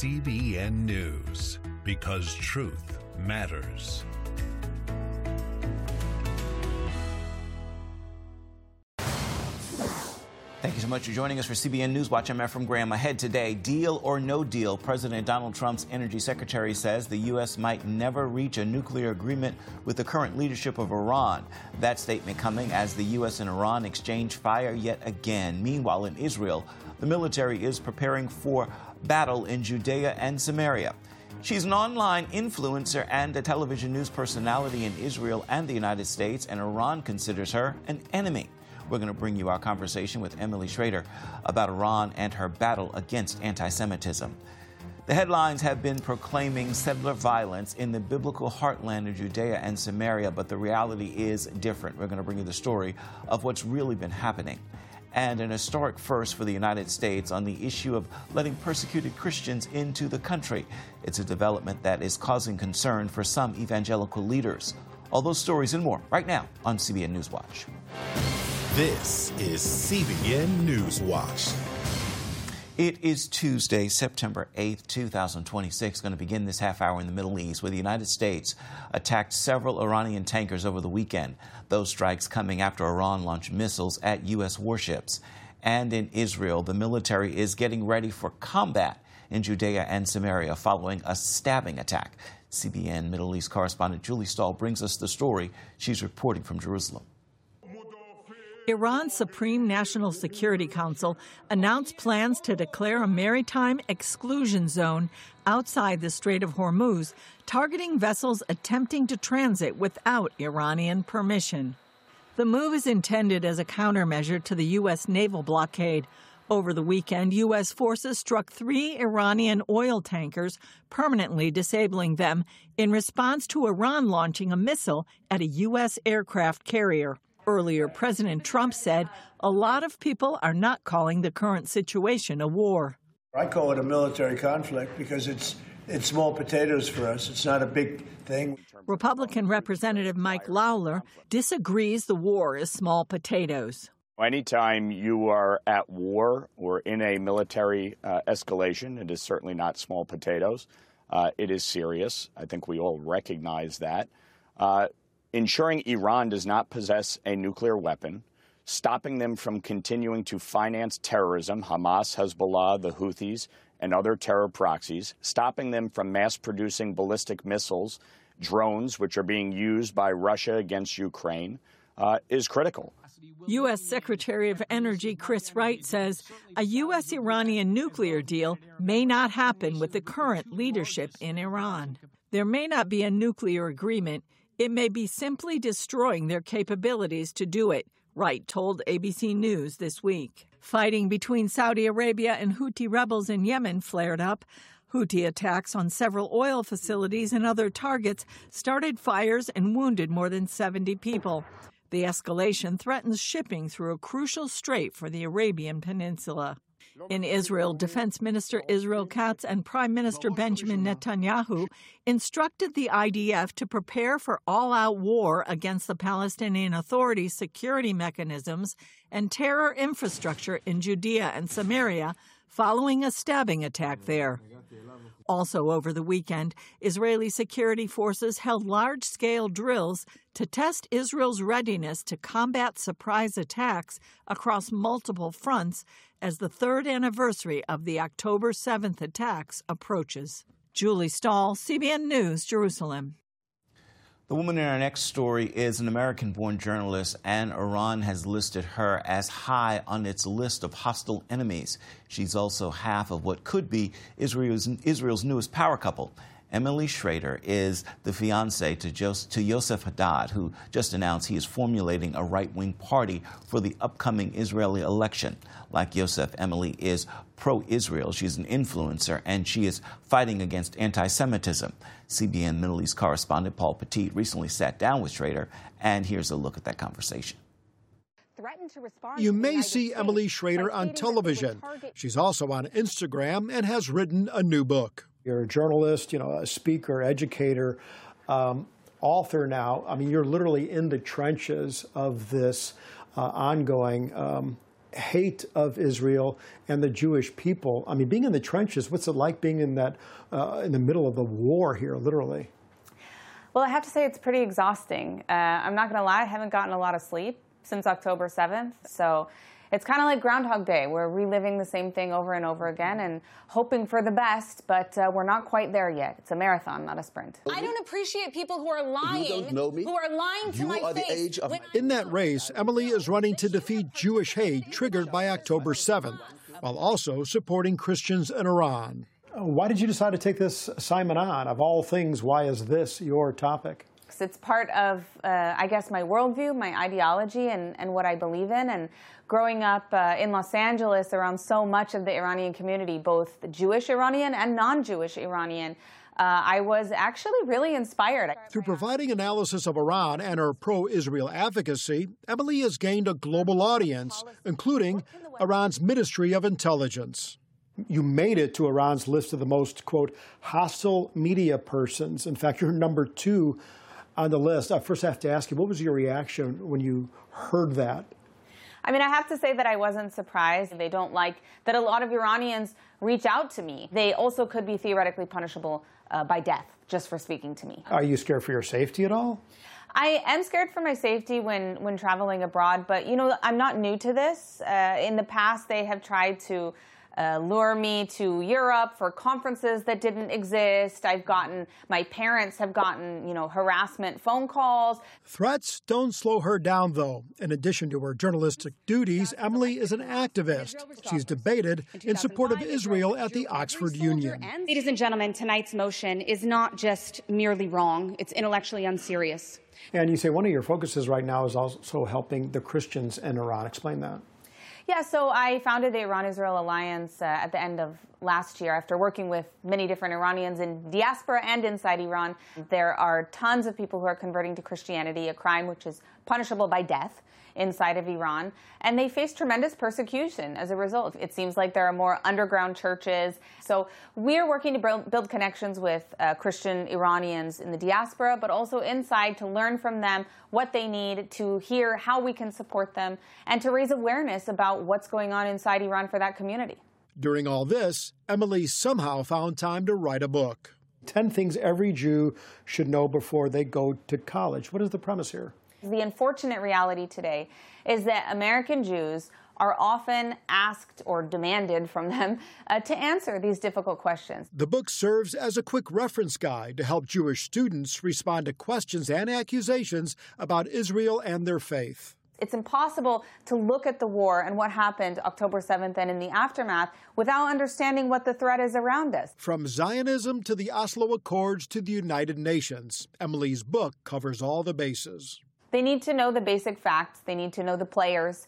CBN News, because truth matters. Thank you so much for joining us for CBN News Watch. I'm Efrem Graham. Ahead today, deal or no deal, President Donald Trump's energy secretary says the U.S. might never reach a nuclear agreement with the current leadership of Iran. That statement coming as the U.S. and Iran exchange fire yet again. Meanwhile, in Israel, the military is preparing for battle in Judea and Samaria. She's an online influencer and a television news personality in Israel and the United States, and Iran considers her an enemy. We're going to bring you our conversation with Emily Schrader about Iran and her battle against anti-Semitism. The headlines have been proclaiming settler violence in the biblical heartland of Judea and Samaria, but the reality is different. We're going to bring you the story of what's really been happening. And an historic first for the United States on the issue of letting persecuted Christians into the country. It's a development that is causing concern for some evangelical leaders. All those stories and more right now on CBN News Watch. This is CBN News Watch. It is Tuesday, September 8th, 2026. Going to begin this half hour in the Middle East, where the United States attacked several Iranian tankers over the weekend. Those strikes coming after Iran launched missiles at U.S. warships. And in Israel, the military is getting ready for combat in Judea and Samaria following a stabbing attack. CBN Middle East correspondent Julie Stahl brings us the story. She's reporting from Jerusalem. Iran's Supreme National Security Council announced plans to declare a maritime exclusion zone outside the Strait of Hormuz, targeting vessels attempting to transit without Iranian permission. The move is intended as a countermeasure to the U.S. naval blockade. Over the weekend, U.S. forces struck 3 Iranian oil tankers, permanently disabling them in response to Iran launching a missile at a U.S. aircraft carrier. Earlier, President Trump said a lot of people are not calling the current situation a war. I call it a military conflict because it's small potatoes for us. It's not a big thing. Republican Representative Mike Lawler disagrees the war is small potatoes. Anytime you are at war or in a military escalation, it is certainly not small potatoes. It is serious. I think we all recognize that. Ensuring Iran does not possess a nuclear weapon, stopping them from continuing to finance terrorism, Hamas, Hezbollah, the Houthis, and other terror proxies, stopping them from mass-producing ballistic missiles, drones, which are being used by Russia against Ukraine, is critical. U.S. Secretary of Energy Chris Wright says a U.S.-Iranian nuclear deal may not happen with the current leadership in Iran. There may not be a nuclear agreement. It may be simply destroying their capabilities to do it, Wright told ABC News this week. Fighting between Saudi Arabia and Houthi rebels in Yemen flared up. Houthi attacks on several oil facilities and other targets started fires and wounded more than 70 people. The escalation threatens shipping through a crucial strait for the Arabian Peninsula. In Israel, Defense Minister Israel Katz and Prime Minister Benjamin Netanyahu instructed the IDF to prepare for all-out war against the Palestinian Authority's security mechanisms and terror infrastructure in Judea and Samaria following a stabbing attack there. Also over the weekend, Israeli security forces held large-scale drills to test Israel's readiness to combat surprise attacks across multiple fronts as the 3rd anniversary of the October 7th attacks approaches. Julie Stahl, CBN News, Jerusalem. The woman in our next story is an American-born journalist, and Iran has listed her as high on its list of hostile enemies. She's also half of what could be Israel's newest power couple. Emily Schrader is the fiancée to Yosef Haddad, who just announced he is formulating a right-wing party for the upcoming Israeli election. Like Yosef, Emily is pro-Israel. She's an influencer, and she is fighting against anti-Semitism. CBN Middle East correspondent Paul Petit recently sat down with Schrader, and here's a look at that conversation. You may see Emily Schrader on television. She's also on Instagram and has written a new book. You're a journalist, a speaker, educator, author now. I mean, you're literally in the trenches of this ongoing hate of Israel and the Jewish people. I mean, being in the trenches, what's it like being in that in the middle of the war here, literally? Well, I have to say it's pretty exhausting. I'm not going to lie, I haven't gotten a lot of sleep since October 7th. So it's kind of like Groundhog Day. We're reliving the same thing over and over again and hoping for the best, but we're not quite there yet. It's a marathon, not a sprint. I don't appreciate people who are lying, you don't know me. who are lying to my face. In that race, Emily is running to defeat Jewish hate triggered by October 7th, while also supporting Christians in Iran. Why did you decide to take this assignment on? Of all things, why is this your topic? It's part of, I guess, my worldview, my ideology, and what I believe in. And growing up in Los Angeles around so much of the Iranian community, both the Jewish Iranian and non-Jewish Iranian, I was actually really inspired. Through providing analysis of Iran and her pro-Israel advocacy, Emily has gained a global audience, including Iran's Ministry of Intelligence. You made it to Iran's list of the most, quote, hostile media persons. In fact, you're number 2 on the list. I first have to ask you, what was your reaction when you heard that? I mean, I have to say that I wasn't surprised. They don't like that a lot of Iranians reach out to me. They also could be theoretically punishable by death just for speaking to me. Are you scared for your safety at all? I am scared for my safety when traveling abroad, but, you know, I'm not new to this. In the past, they have tried to lure me to Europe for conferences that didn't exist. My parents have gotten, harassment phone calls. Threats don't slow her down, though. In addition to her journalistic duties, Emily is an activist. She's debated in support of Israel at the Oxford Union. Ladies and gentlemen, tonight's motion is not just merely wrong, it's intellectually unserious. And you say one of your focuses right now is also helping the Christians in Iran. Explain that. Yeah, so I founded the Iran-Israel Alliance at the end of last year after working with many different Iranians in diaspora and inside Iran. There are tons of people who are converting to Christianity, a crime which is punishable by death inside of Iran, and they face tremendous persecution as a result. It seems like there are more underground churches. So we're working to build connections with Christian Iranians in the diaspora, but also inside to learn from them what they need, to hear how we can support them, and to raise awareness about what's going on inside Iran for that community. During all this, Emily somehow found time to write a book. 10 things every Jew should know before they go to college. What is the premise here? The unfortunate reality today is that American Jews are often asked or demanded from them to answer these difficult questions. The book serves as a quick reference guide to help Jewish students respond to questions and accusations about Israel and their faith. It's impossible to look at the war and what happened October 7th and in the aftermath without understanding what the threat is around us. From Zionism to the Oslo Accords to the United Nations, Emily's book covers all the bases. They need to know the basic facts. They need to know the players.